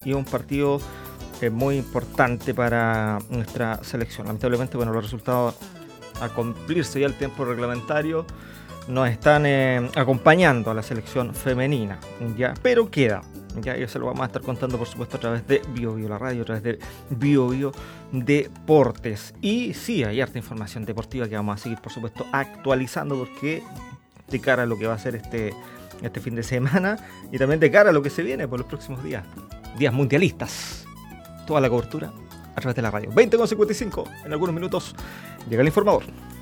y un partido muy importante para nuestra selección. Lamentablemente, bueno, los resultados, al cumplirse ya el tiempo reglamentario, nos están acompañando a la selección femenina, ¿ya? Pero queda, ya se lo vamos a estar contando, por supuesto, a través de BioBio, la radio, a través de BioBio Deportes. Y sí, hay harta información deportiva que vamos a seguir, por supuesto, actualizando, porque de cara a lo que va a ser este fin de semana y también de cara a lo que se viene por los próximos días mundialistas, toda la cobertura a través de la radio. 20:55, en algunos minutos llega el informador.